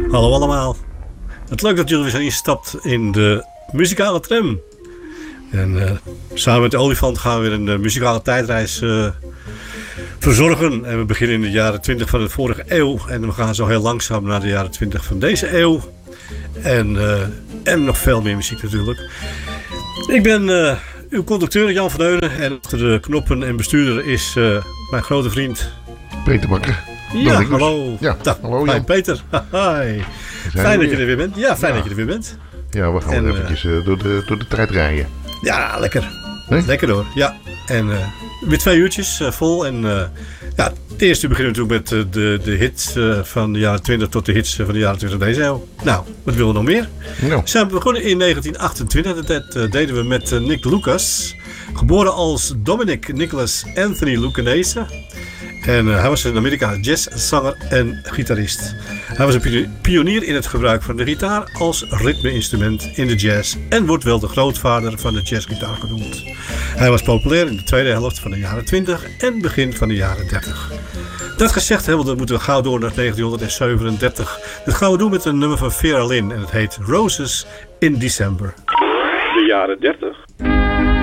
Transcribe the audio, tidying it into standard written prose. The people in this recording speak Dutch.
Hallo allemaal. Het leuk dat jullie weer zijn ingestapt in de muzikale tram. En samen met de Olifant gaan we weer een muzikale tijdreis verzorgen. En we beginnen in de jaren 20 van de vorige eeuw. En we gaan zo heel langzaam naar de jaren 20 van deze eeuw. En nog veel meer muziek natuurlijk. Ik ben uw conducteur Jan van Heunen. En achter de knoppen en bestuurder is mijn grote vriend Peter Bakker. Ja, hallo. Ja, hallo Jan. Hi Peter. Hi. Fijn dat je er weer bent. Ja, fijn dat je er weer bent. Ja, we gaan eventjes door de tijd rijden. Ja, lekker. Nee? Lekker hoor. Ja. En weer 2 uurtjes vol. En het eerste beginnen we natuurlijk met de hits van de jaren 20 tot de hits van de jaren 20 deze eeuw. Nou, wat willen we nog meer? Nou. We zijn begonnen in 1928. Dat deden we met Nick Lucas. Geboren als Dominic Nicholas Anthony Lucanese. En hij was in Amerika jazzzanger en gitarist. Hij was een pionier in het gebruik van de gitaar als ritmeinstrument in de jazz. En wordt wel de grootvader van de jazzgitaar genoemd. Hij was populair in de tweede helft van de jaren 20 en begin van de jaren 30. Dat gezegd hebben, dan moeten we gauw door naar 1937. Dat gaan we doen met een nummer van Vera Lynn. En het heet Roses in December. De jaren 30.